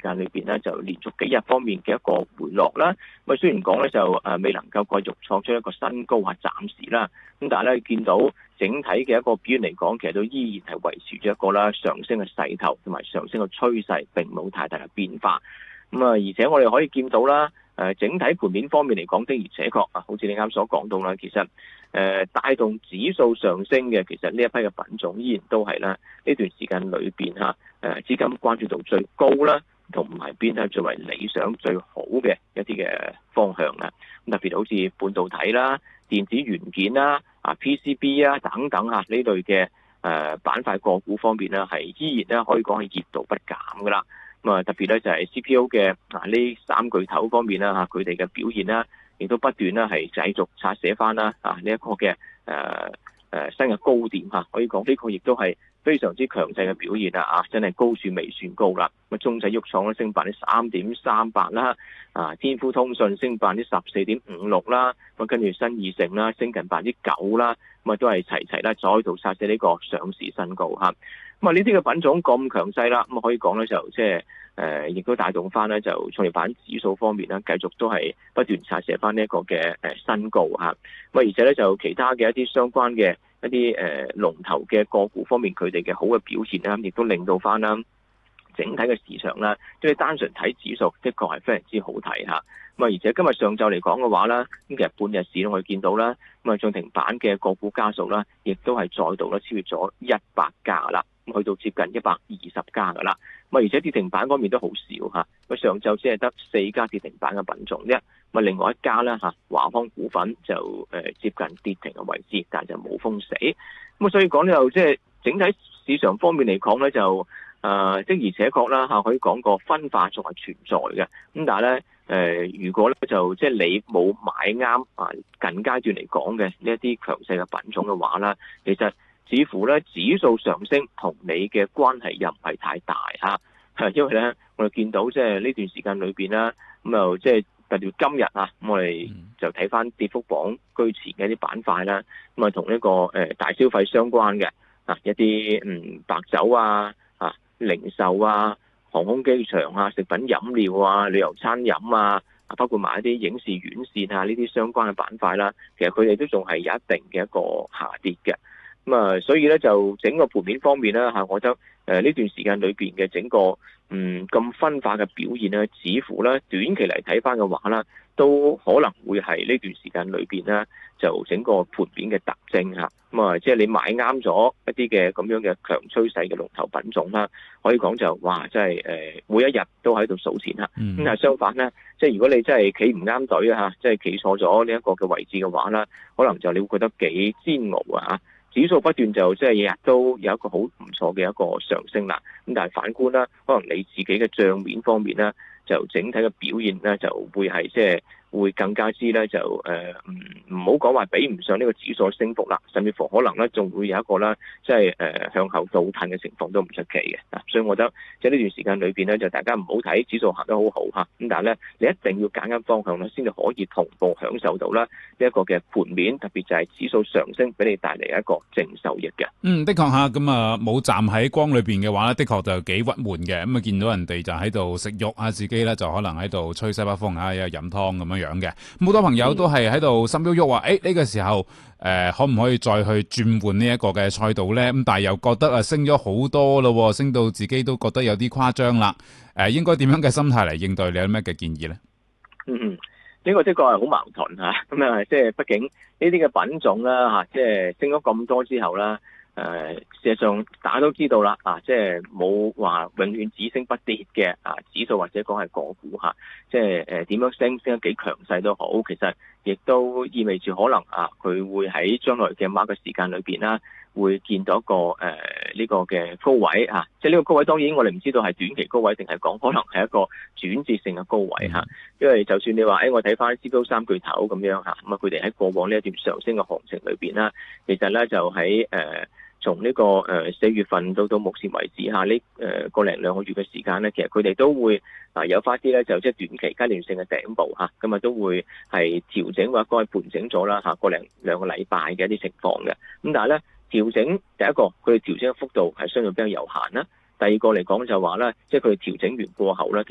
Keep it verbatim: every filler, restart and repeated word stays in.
間裏邊咧就連續幾日方面嘅一個回落啦。咁啊雖然講咧就誒未能夠繼續創出一個新高啊，暫時啦。咁但係咧見到整體嘅一個表現嚟講，其實都依然係維持住一個啦上升嘅勢頭同埋上升嘅趨勢，並冇太大嘅變化。咁啊而且我哋可以見到啦，誒整體盤面方面嚟講的而且確啊，好似你啱所講到啦，其實誒帶動指數上升嘅，其實呢一批嘅品種依然都係啦呢段時間裏邊嚇誒資金關注度最高啦，同埋邊係最為理想最好嘅一啲嘅方向啦。咁特別好似半導體啦、電子元件啦、啊 P C B 啊等等嚇呢類嘅誒板塊個股方面咧，係依然咧可以講係熱度不減噶啦。咁啊特別咧就係 C P O 嘅啊呢三巨頭方面啦嚇，佢哋嘅表現啦，亦都不斷咧係繼續刷寫翻啦啊呢一個嘅誒誒新嘅高點嚇，可以講呢個亦都係非常之強勢嘅表現啊！啊，真係高處未算高啦。咁啊，中製鬱創咧升百分之三點三八啦，啊，天孚通訊升百分之十四點五六啦，咁跟住新義盛啦升近百分之九啦，咁啊都係齊齊啦，再度刷新呢個上市新高嚇。咁啊呢啲嘅品種咁強勢啦，咁啊可以講咧就即係誒，亦都帶動翻咧就創業板指數方面啦，繼續都係不斷刷新翻呢一個嘅誒新高嚇。咁啊而且咧就其他嘅一啲相關嘅一啲誒龍頭嘅個股方面，佢哋嘅好嘅表現啦，亦都令到翻啦整體嘅市場啦，即係單純睇指數，的確係非常之好睇嚇。咁啊，而且今日上晝嚟講嘅話啦，咁其實半日市我哋見到啦，咁啊漲停板嘅個股家數啦，亦都係再度咧超越咗一百家啦，咁去到接近一百二十家噶啦。咁啊，而且跌停板方面都好少嚇，咁上晝只係得四家跌停板嘅品種啫。咁啊，另外一家咧嚇華康股份就誒接近跌停嘅位置，但係就冇封死。咁啊，所以講咧就即係整體市場方面嚟講咧就。誒、呃，的而且確啦嚇，可以講個分化仲係存在嘅。咁但係咧，誒、呃，如果咧就即係你冇買啱啊，近階段嚟講嘅呢一啲強勢嘅品種嘅話啦，其實似乎咧指數上升同你嘅關係又唔係太大嚇。係因為咧，我哋見到即係呢段時間裏邊啦，咁又即係特別今日啊，咁我哋就睇翻跌幅榜居前嘅一啲板塊啦，咁啊同呢個誒大消費相關嘅啊一啲嗯白酒啊。零售啊、航空機場啊、食品飲料啊、旅遊餐飲啊，包括埋一啲影視院線啊呢啲相關嘅板塊啦，其實佢哋都仲係有一定嘅一個下跌嘅。咁啊，所以咧就整個盤面方面咧嚇，我覺得誒呢段時間裏邊嘅整個嗯咁分化嘅表現咧，似乎咧短期嚟睇翻嘅話啦，都可能會係呢段時間裏邊咧就整個盤面嘅特徵嚇。咁啊，即係你買啱咗一啲嘅咁樣嘅強趨勢嘅龍頭品種啦，可以講就哇，真係誒每一日都喺度數錢嚇。咁、嗯、但係相反咧，即係如果你真係企唔啱隊啊嚇，即係企錯咗呢一個嘅位置嘅話啦，可能就你會覺得幾煎熬啊嚇。指數不斷就即係日日都有一個好唔錯嘅一個上升啦，咁但係反觀啦，可能你自己嘅帳面方面咧，就整體嘅表現咧就會係即係會更加之咧就誒唔唔好講話比唔上呢個指數升幅啦，甚至乎可能咧仲會有一個咧即係誒向後倒褪嘅情況都唔出奇嘅。所以我覺得即係呢段時間裏邊咧就大家唔好睇指數行得好好嚇，咁但係咧你一定要揀啱方向咧，先至可以同步享受到啦呢一個嘅盤面，特別就係指數上升俾你帶嚟一個正收益嘅。 嗯，的確嚇，咁啊冇站喺光裏邊嘅話咧，的確就幾鬱悶嘅。咁啊見到人哋就喺度食肉啊，自己咧就可能喺度吹西北風啊，又飲湯咁樣樣嘅。好多朋友都係喺度心喐喐話，誒、欸、呢、這個時候誒、呃、可唔可以再去轉換呢一個嘅賽道咧？咁但係又覺得啊升咗好多咯，升到自己都覺得有啲誇張啦。誒、呃，應該點樣嘅心態嚟應對？你有咩嘅建議咧？ 嗯嗯，呢、這個的確係好矛盾吓，咁啊即係畢竟呢啲嘅品種啦吓，即係升咗咁多之後啦。誒、呃，事實上大家都知道啦，啊，即係冇話永遠只升不跌嘅啊指數或者講係個股嚇，即係誒點樣升升得幾強勢都好，其實亦都意味住可能啊，佢會喺將來嘅某個時間裏邊啦，會見到一個誒呢、呃這個嘅高位嚇、啊，即係呢個高位當然我哋唔知道係短期高位定係講可能係一個轉折性嘅高位嚇、啊，因為就算你話誒、哎、我睇翻 C P O 三巨頭咁樣嚇，咁啊佢哋喺過往呢一段上升嘅行情裏邊啦，其實咧就喺誒。呃從呢個誒四月份到到目前為止嚇，呢誒個零兩個月嘅時間咧，其實佢哋都會啊有翻啲咧，就即係短期階段性嘅頂部嚇，咁啊都會係調整或者係盤整咗啦嚇，個零兩個禮拜嘅一啲情況嘅。咁但係咧調整第一個，佢哋調整嘅幅度係相對比較有限啦。第二個嚟講就話咧，即係佢哋調整完過後咧，